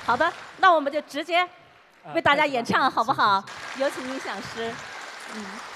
好的，那我们就直接为大家演唱，好不好？有请音响师。嗯。